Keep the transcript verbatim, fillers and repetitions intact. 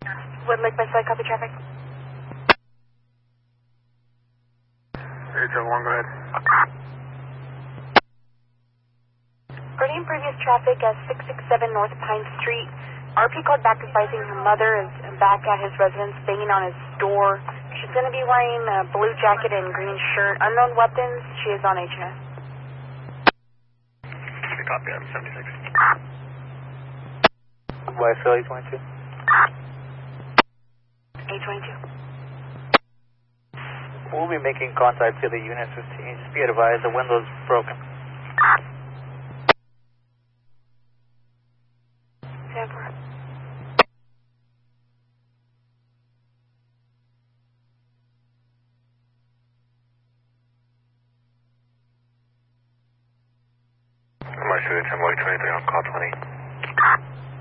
Would like my side copy traffic. eight seven one, go ahead. Reporting previous traffic at six six seven North Pine Street. R P called back advising her mother is back at his residence banging on his door. She's going to be wearing a blue jacket and green shirt. Unknown weapons. She is on H N S. Copy, I'm seventy-six. Y F L eight twenty-two. eight twenty-two. We'll be making contact to the Unit fifteen. Just be advised the window's broken. Zebra. I'm actually ten twenty-three on call twenty.